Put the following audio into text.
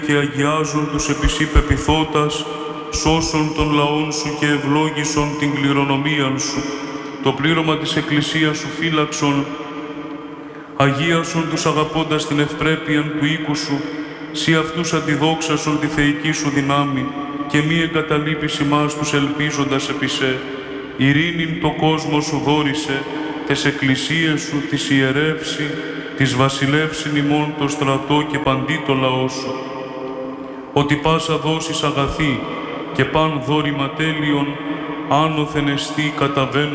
και αγιάζουν τους επισή πεποιθώτας, σώσον των λαών σου και ευλόγησον την κληρονομίαν σου. Το πλήρωμα της Εκκλησίας σου φύλαξον, αγίασον τους αγαπώντας την ευπρέπειαν του οίκου σου, σοι αυτούς αντιδόξασον τη θεϊκή σου δυνάμει και μη εγκαταλείπεις ημάς τους ελπίζοντας επί σε. Ειρήνην το κόσμο σου δόρισε, τες εκκλησίες σου της ιερεύσει, της βασιλεύσιν ημών το στρατό και παντί το λαό σου. Ότι πάσα δόσεις αγαθή και παν δόρημα τέλειον, άνωθεν εστί καταβαίνουν